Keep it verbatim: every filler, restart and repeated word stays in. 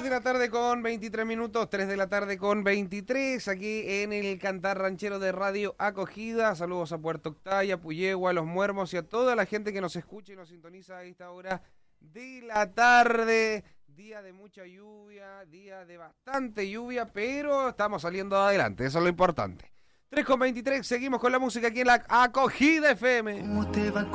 de la tarde con veintitrés minutos, tres de la tarde con veintitrés, aquí en el Cantar Ranchero de Radio Acogida. Saludos a Puerto Octaya, Puyehua, a Los Muermos y a toda la gente que nos escucha y nos sintoniza a esta hora de la tarde. Día de mucha lluvia, día de bastante lluvia, pero estamos saliendo adelante, eso es lo importante. tres con veintitrés, seguimos con la música aquí en la Acogida F M. ¿Cómo te va